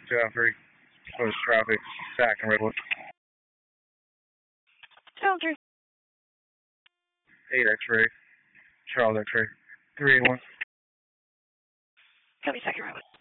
2-3. Close traffic. Back in Redwood. 2-3. 8 X-ray. Charles X-ray. 381. Copy, second Redwood.